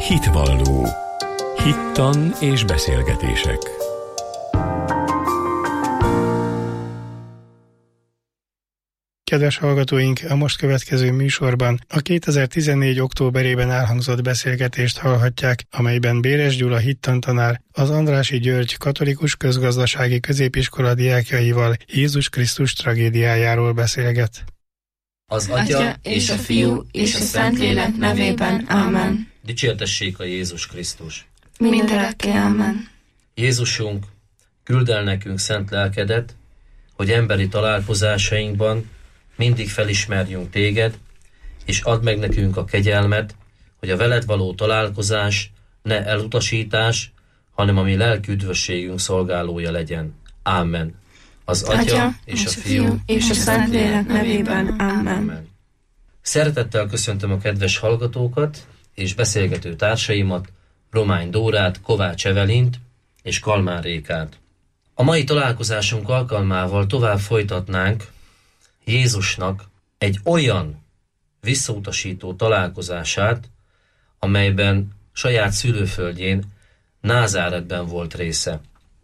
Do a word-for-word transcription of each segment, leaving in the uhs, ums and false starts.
Hitvalló. Hittan és beszélgetések. Kedves hallgatóink, a most következő műsorban a kétezer-tizennégy. októberében elhangzott beszélgetést hallhatják, amelyben Béres Gyula hittantanár az Andrássy György Katolikus Közgazdasági Középiskola diákjaival Jézus Krisztus tragédiájáról beszélget. Az Atya és a Fiú és a Szentlélek nevében. Ámen. Dicsértessék a Jézus Krisztus. Mindörökké. Ámen. Jézusunk, küld el nekünk szent lelkedet, hogy emberi találkozásainkban mindig felismerjünk téged, és add meg nekünk a kegyelmet, hogy a veled való találkozás ne elutasítás, hanem a mi lelki üdvösségünk szolgálója legyen. Ámen. Az Atya, Atya és a Fiú és a Szentlélek nevében. Ámen. Ámen. Szeretettel köszöntöm a kedves hallgatókat és beszélgető társaimat, Romány Dórát, Kovács Evelint és Kalmár Rékát. A mai találkozásunk alkalmával tovább folytatnánk Jézusnak egy olyan visszautasító találkozását, amelyben saját szülőföldjén, Názáretben volt része.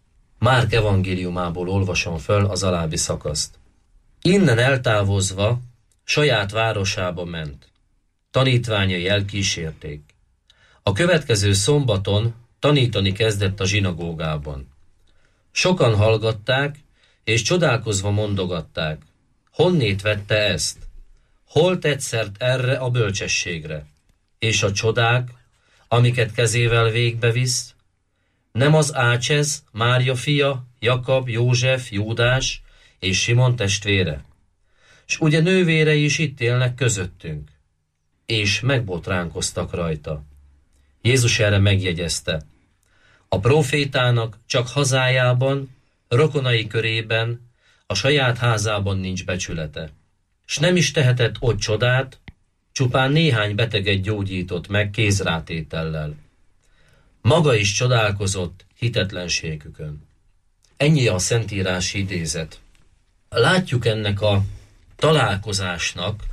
Márk evangéliumából olvasom föl az alábbi szakaszt. Innen eltávozva saját városába ment. Tanítványai elkísérték. A következő szombaton tanítani kezdett a zsinagógában. Sokan hallgatták, és csodálkozva mondogatták. Honnét vette ezt? Hol tett szert erre a bölcsességre? És a csodák, amiket kezével végbe visz? Nem az Ács, Mária fia, Jakab, József, Júdás és Simon testvére? S ugye nővérei is itt élnek közöttünk. És megbotránkoztak rajta. Jézus erre megjegyezte. A prófétának csak hazájában, rokonai körében, a saját házában nincs becsülete. S nem is tehetett ott csodát, csupán néhány beteget gyógyított meg kézrátétellel. Maga is csodálkozott hitetlenségükön. Ennyi a szentírási idézet. Látjuk ennek a találkozásnak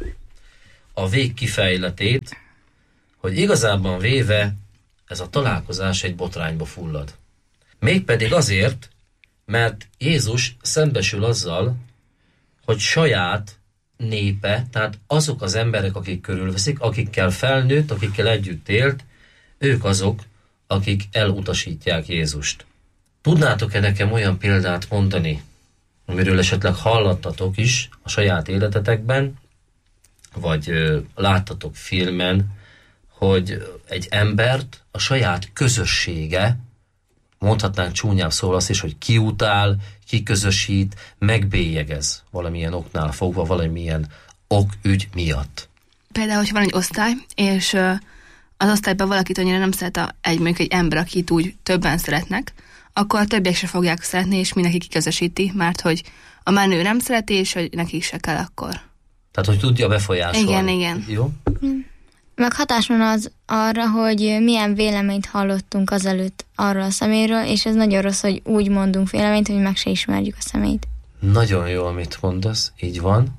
a végkifejletét, hogy igazában véve ez a találkozás egy botrányba fullad. Mégpedig azért, mert Jézus szembesül azzal, hogy saját népe, tehát azok az emberek, akik körülveszik, akikkel felnőtt, akikkel együtt élt, ők azok, akik elutasítják Jézust. Tudnátok-e nekem olyan példát mondani, amiről esetleg hallattatok is a saját életetekben, vagy ö, láttatok filmen, hogy egy embert a saját közössége, mondhatnánk csúnyább szól azt is, hogy kiutál, kiközösít, megbélyegez valamilyen oknál fogva, valamilyen okügy miatt. Például, hogyha van egy osztály, és az osztályban valakit annyira nem szeret a, egy, mondjuk egy ember, akit úgy többen szeretnek, akkor a többiek se fogják szeretni, és mindenki kiközösíti, mert hogy a menő nem szereti, és hogy nekik se kell akkor. Tehát, hogy tudja befolyásolni. Igen, igen. Jó? Meg hatás van az arra, hogy milyen véleményt hallottunk azelőtt arról a személyről, és ez nagyon rossz, hogy úgy mondunk véleményt, hogy meg se ismerjük a személyt. Nagyon jó, amit mondasz, így van.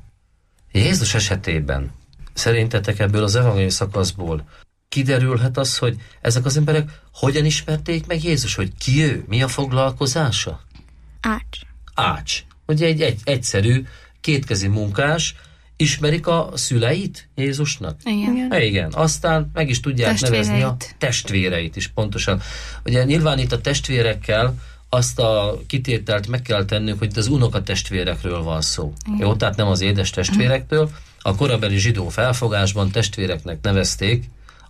Jézus esetében szerintetek ebből az evangéliumi szakaszból kiderülhet az, hogy ezek az emberek hogyan ismerték meg Jézus, hogy ki ő, mi a foglalkozása? Ács. Ács. Ugye egy, egy egyszerű, kétkezi munkás, ismerik a szüleit Jézusnak? Igen. Igen. Aztán meg is tudják nevezni a testvéreit is pontosan. Ugye nyilván itt a testvérekkel azt a kitételt meg kell tennünk, hogy az unokatestvérekről van szó. Igen. Jó, tehát nem az édes testvérektől. A korabeli zsidó felfogásban testvéreknek nevezték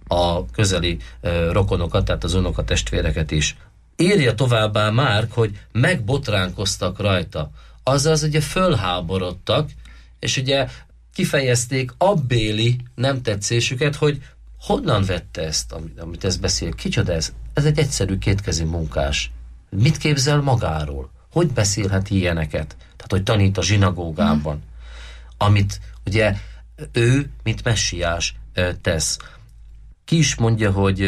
a közeli uh, rokonokat, tehát az unokatestvéreket is. Írja továbbá Márk, hogy megbotránkoztak rajta. Azaz ugye fölháborodtak, és ugye kifejezték abbéli nem tetszésüket, hogy honnan vette ezt, amit, amit ez beszél. Kicsoda ez? Ez egy egyszerű kétkezi munkás. Mit képzel magáról? Hogy beszélhet ilyeneket? Tehát, hogy tanít a zsinagógában. Hmm. Amit ugye ő, mint messiás tesz. Ki is mondja, hogy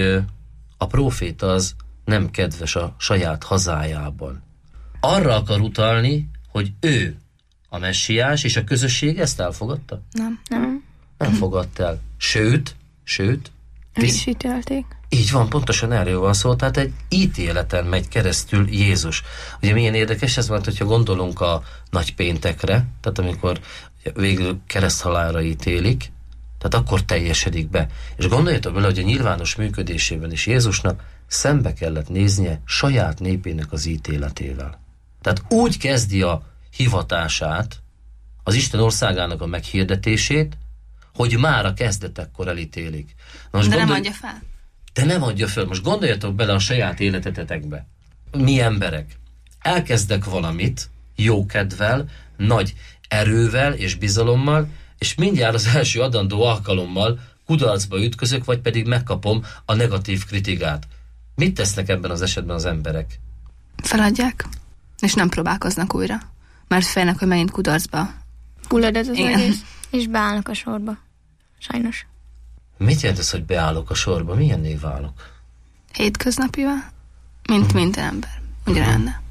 a próféta az nem kedves a saját hazájában. Arra akar utalni, hogy ő a messiás, és a közösség ezt elfogadta? Nem. Nem. Nem fogadta el. Sőt, sőt, Is ítélték. Így van, pontosan erről van szó, tehát egy ítéleten megy keresztül Jézus. Ugye milyen érdekes ez, mert hogyha gondolunk a nagy péntekre, tehát amikor végül kereszthalálra ítélik, tehát akkor teljesedik be. És gondoljatok bele, hogy a nyilvános működésében is Jézusnak szembe kellett néznie saját népének az ítéletével. Tehát úgy kezdi a hivatását, az Isten országának a meghirdetését, hogy már a kezdetekkor elítélik. Na most de gondolj... nem adja fel. De nem adja föl. Most gondoljatok bele a saját életetetekbe. Mi emberek elkezdek valamit jókedvel, nagy erővel és bizalommal, és mindjárt az első adandó alkalommal kudarcba ütközök, vagy pedig megkapom a negatív kritikát. Mit tesznek ebben az esetben az emberek? Feladják, és nem próbálkoznak újra. Mert félnek, hogy megint kudarcba hullad ez az egész. És beállnak a sorba. Sajnos. Mit jelent ez, hogy beállok a sorba? Milyen név állok? Hétköznapival, mint hmm. minden ember. Ugye hmm. lenne.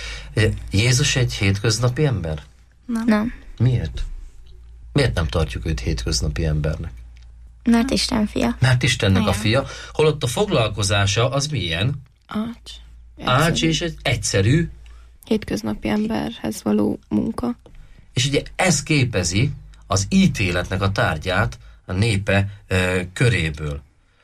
Jézus egy hétköznapi ember? Nem. Nem. Miért? Miért nem tartjuk őt hétköznapi embernek? Mert Isten fia. Mert Istennek igen. a fia. Holott a foglalkozása az milyen? Ács. Ács és egy egyszerű hétköznapi emberhez való munka. És ugye ez képezi az ítéletnek a tárgyát a népe e, köréből.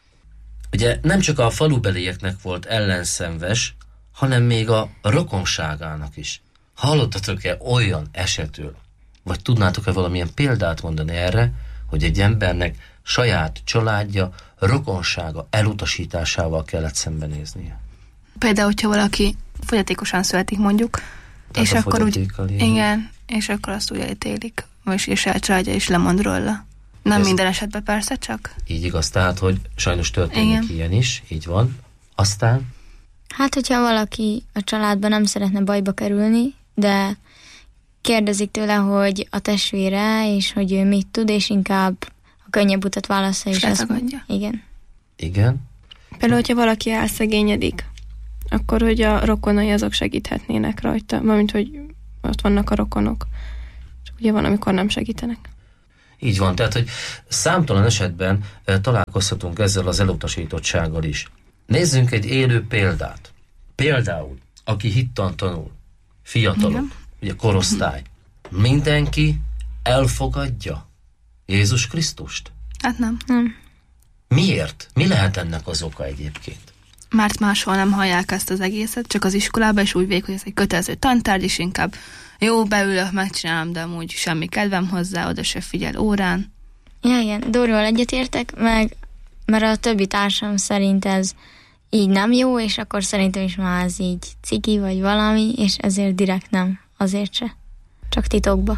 Ugye nem csak a falubelieknek volt ellenszenves, hanem még a rokonságának is. Hallottatok-e olyan esetről, vagy tudnátok-e valamilyen példát mondani erre, hogy egy embernek saját családja, rokonsága elutasításával kellett szembenéznie? Például, hogyha valaki fogyatékosan születik mondjuk, tehát és akkor úgy, igen, és akkor azt úgy elítélik, és, és a családja is lemond róla. Nem ez minden esetben persze, csak. Így igaz, tehát, hogy sajnos történik igen. ilyen is, így van. Aztán? Hát, hogyha valaki a családban nem szeretne bajba kerülni, de kérdezik tőle, hogy a testvére, és hogy ő mit tud, és inkább a könnyebb utat válaszol, és azt mondja. Igen. Igen. Például, hogyha valaki elszegényedik, akkor, hogy a rokonai azok segíthetnének rajta, mármint, hogy ott vannak a rokonok. Csak ugye van, amikor nem segítenek. Így van, tehát, hogy számtalan esetben e, találkozhatunk ezzel az elutasítottsággal is. Nézzünk egy élő példát. Például, aki hittan tanul, fiatalok, igen. ugye korosztály, mindenki elfogadja Jézus Krisztust? Hát nem. nem. Miért? Mi lehet ennek az oka egyébként? Mert máshol nem hallják ezt az egészet, csak az iskolában is úgy végig, hogy ez egy kötelező tantárgy, és inkább jó, beülök, megcsinálom, de amúgy semmi kedvem hozzá, oda se figyel órán. Ja, igen, Dórival egyetértek, meg mert a többi társam szerint ez így nem jó, és akkor szerintem is már ez így ciki vagy valami, és ezért direkt nem, azért se. Csak titokba.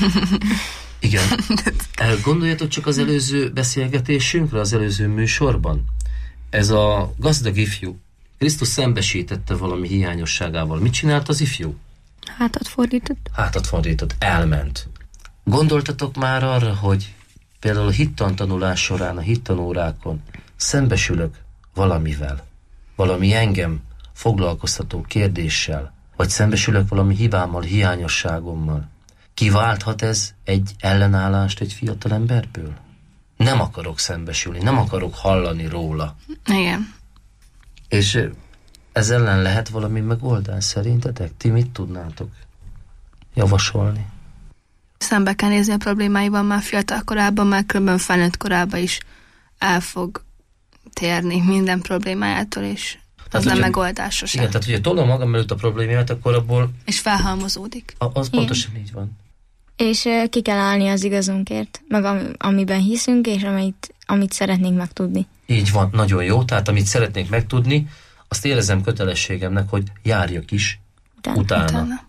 Igen. Gondoljatok csak az előző beszélgetésünkre, az előző műsorban. Ez a gazdag ifjú. Krisztus szembesítette valami hiányosságával. Mit csinált az ifjú? Hátat fordított. Hátat fordított. Elment. Gondoltatok már arra, hogy például a hittantanulás során, a hittanórákon szembesülök valamivel, valami engem foglalkoztató kérdéssel, vagy szembesülök valami hibámmal, hiányosságommal. Kiválthat ez egy ellenállást egy fiatal emberből? Nem akarok szembesülni, nem akarok hallani róla. Igen. És ez ellen lehet valami megoldás szerintetek? Ti mit tudnátok javasolni? Szembe kell nézni a problémáival már fiatal korában, már különben felnőtt korában is el fog térni minden problémájától, és az tehát, nem ugye, megoldásra sem. Igen, tehát ugye tolom magam előtt a problémát, akkor abból... És felhalmozódik. A, az igen. Pontosan így van. És uh, ki kell állni az igazunkért, meg am- amiben hiszünk, és amit, amit szeretnénk megtudni. Így van, nagyon jó. Tehát amit szeretnénk megtudni, azt érezem kötelességemnek, hogy járjak is utána. utána. utána.